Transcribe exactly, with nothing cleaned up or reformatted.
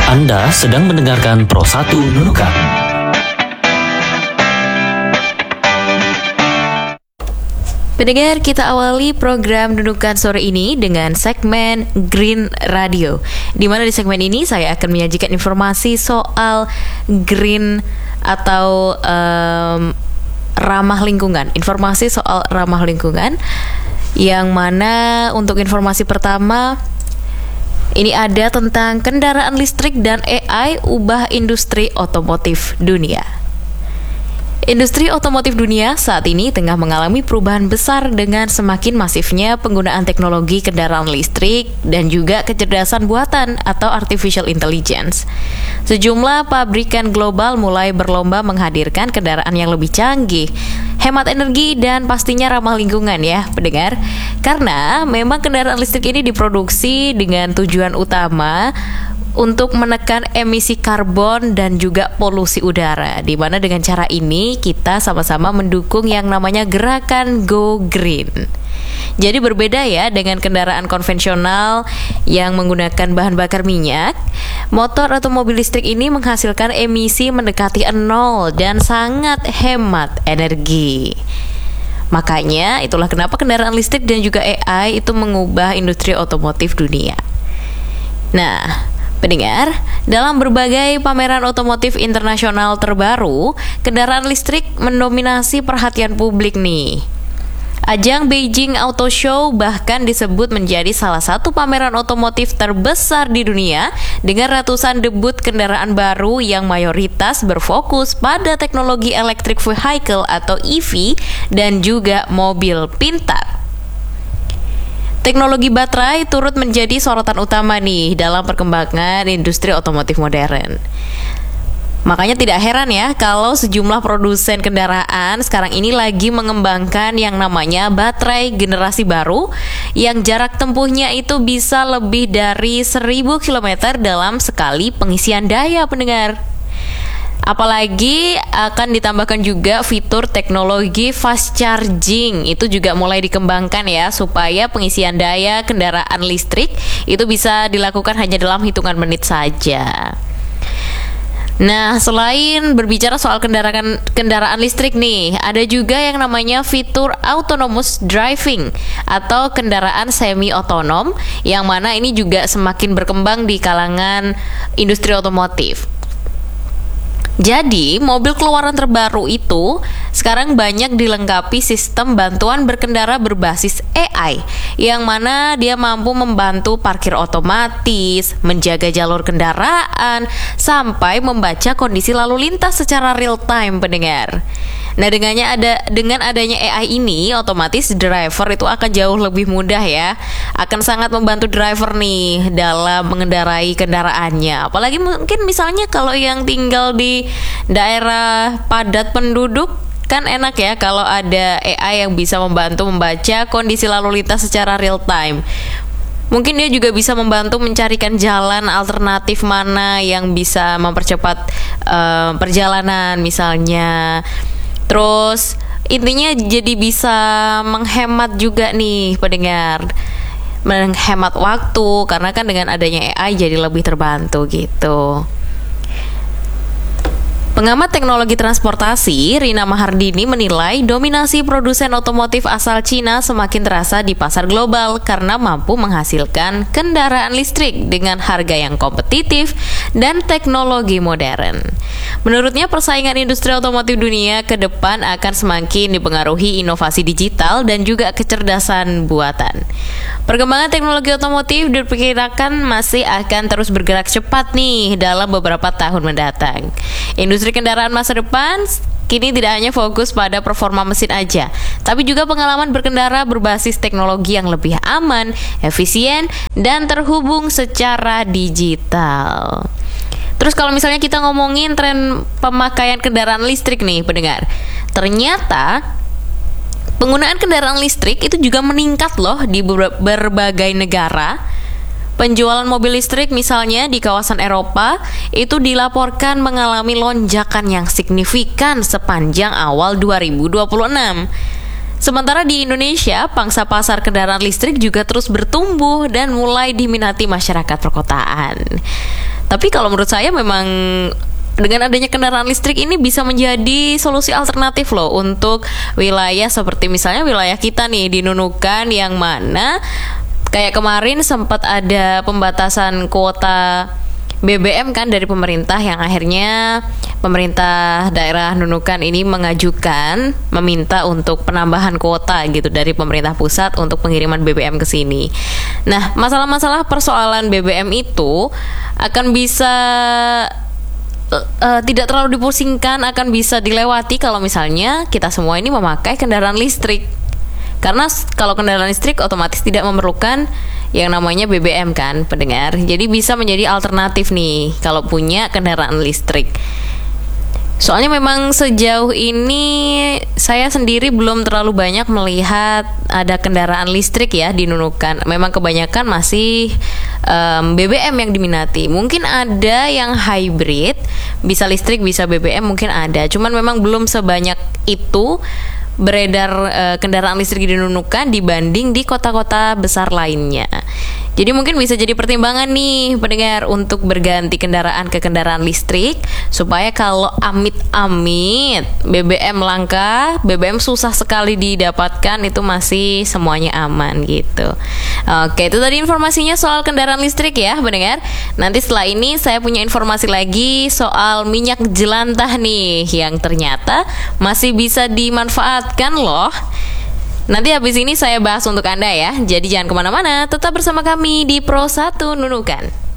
Anda sedang mendengarkan Pro satu Nunukan. Pendengar, kita awali program Nunukan sore ini dengan segmen Green Radio, di mana di segmen ini saya akan menyajikan informasi soal green atau um, ramah lingkungan. Informasi soal ramah lingkungan, yang mana untuk informasi pertama ini ada tentang kendaraan listrik dan A I ubah industri otomotif dunia. Industri otomotif dunia saat ini tengah mengalami perubahan besar dengan semakin masifnya penggunaan teknologi kendaraan listrik dan juga kecerdasan buatan atau artificial intelligence. Sejumlah pabrikan global mulai berlomba menghadirkan kendaraan yang lebih canggih, hemat energi, dan pastinya ramah lingkungan ya, pendengar. Karena memang kendaraan listrik ini diproduksi dengan tujuan utama untuk menekan emisi karbon dan juga polusi udara, di mana dengan cara ini kita sama-sama mendukung yang namanya gerakan Go Green. Jadi berbeda ya dengan kendaraan konvensional yang menggunakan bahan bakar minyak, motor atau mobil listrik ini menghasilkan emisi mendekati nol dan sangat hemat energi. Makanya itulah kenapa kendaraan listrik dan juga A I itu mengubah industri otomotif dunia. Nah, pendengar, dalam berbagai pameran otomotif internasional terbaru, kendaraan listrik mendominasi perhatian publik nih. Ajang Beijing Auto Show bahkan disebut menjadi salah satu pameran otomotif terbesar di dunia dengan ratusan debut kendaraan baru yang mayoritas berfokus pada teknologi electric vehicle atau E V dan juga mobil pintar. Teknologi baterai turut menjadi sorotan utama nih dalam perkembangan industri otomotif modern. Makanya tidak heran ya kalau sejumlah produsen kendaraan sekarang ini lagi mengembangkan yang namanya baterai generasi baru yang jarak tempuhnya itu bisa lebih dari seribu kilometer dalam sekali pengisian daya, pendengar. Apalagi akan ditambahkan juga fitur teknologi fast charging. Itu juga mulai dikembangkan ya, supaya pengisian daya kendaraan listrik itu bisa dilakukan hanya dalam hitungan menit saja. Nah, selain berbicara soal kendaraan kendaraan listrik nih, ada juga yang namanya fitur autonomous driving atau kendaraan semi otonom, yang mana ini juga semakin berkembang di kalangan industri otomotif. Jadi, mobil keluaran terbaru itu sekarang banyak dilengkapi sistem bantuan berkendara berbasis A I, yang mana dia mampu membantu parkir otomatis, menjaga jalur kendaraan, sampai membaca kondisi lalu lintas secara real time, pendengar. Nah, dengannya ada dengan adanya A I ini, otomatis driver itu akan jauh lebih mudah ya. Akan sangat membantu driver nih dalam mengendarai kendaraannya. Apalagi mungkin misalnya kalau yang tinggal di daerah padat penduduk, kan enak ya kalau ada A I yang bisa membantu membaca kondisi lalu lintas secara real time. Mungkin dia juga bisa membantu mencarikan jalan alternatif mana yang bisa mempercepat uh, perjalanan misalnya. Terus intinya jadi bisa menghemat juga nih, pendengar, menghemat waktu, karena kan dengan adanya A I jadi lebih terbantu gitu. Pengamat teknologi transportasi Rina Mahardini menilai dominasi produsen otomotif asal Cina semakin terasa di pasar global karena mampu menghasilkan kendaraan listrik dengan harga yang kompetitif dan teknologi modern. Menurutnya, persaingan industri otomotif dunia ke depan akan semakin dipengaruhi inovasi digital dan juga kecerdasan buatan. Perkembangan teknologi otomotif diperkirakan masih akan terus bergerak cepat nih dalam beberapa tahun mendatang. Industri kendaraan masa depan kini tidak hanya fokus pada performa mesin aja, tapi juga pengalaman berkendara berbasis teknologi yang lebih aman, efisien, dan terhubung secara digital. Terus kalau misalnya kita ngomongin tren pemakaian kendaraan listrik nih, pendengar, ternyata penggunaan kendaraan listrik itu juga meningkat loh di berbagai negara. Penjualan mobil listrik misalnya di kawasan Eropa itu dilaporkan mengalami lonjakan yang signifikan sepanjang awal dua ribu dua puluh enam. Sementara di Indonesia, pangsa pasar kendaraan listrik juga terus bertumbuh dan mulai diminati masyarakat perkotaan. Tapi kalau menurut saya memang dengan adanya kendaraan listrik ini bisa menjadi solusi alternatif loh untuk wilayah seperti misalnya wilayah kita nih di Nunukan, yang mana kayak kemarin sempat ada pembatasan kuota B B M kan dari pemerintah, yang akhirnya pemerintah daerah Nunukan ini mengajukan meminta untuk penambahan kuota gitu dari pemerintah pusat untuk pengiriman B B M ke sini. Nah, masalah-masalah persoalan B B M itu akan bisa Uh, tidak terlalu dipusingkan, akan bisa dilewati kalau misalnya kita semua ini memakai kendaraan listrik. Karena kalau kendaraan listrik otomatis tidak memerlukan yang namanya B B M kan, pendengar. Jadi bisa menjadi alternatif nih kalau punya kendaraan listrik. Soalnya memang sejauh ini saya sendiri belum terlalu banyak melihat ada kendaraan listrik ya di Nunukan. Memang kebanyakan masih um, B B M yang diminati. Mungkin ada yang hybrid, bisa listrik bisa B B M, mungkin ada. Cuman memang belum sebanyak itu beredar uh, kendaraan listrik di Nunukan dibanding di kota-kota besar lainnya. Jadi mungkin bisa jadi pertimbangan nih pendengar untuk berganti kendaraan ke kendaraan listrik, supaya kalau amit-amit B B M langka, B B M susah sekali didapatkan, itu masih semuanya aman gitu. Oke, itu tadi informasinya soal kendaraan listrik ya pendengar. Nanti setelah ini saya punya informasi lagi soal minyak jelantah nih, yang ternyata masih bisa dimanfaatkan loh. Nanti habis ini saya bahas untuk Anda ya. Jadi jangan kemana-mana, tetap bersama kami di Pro satu Nunukan.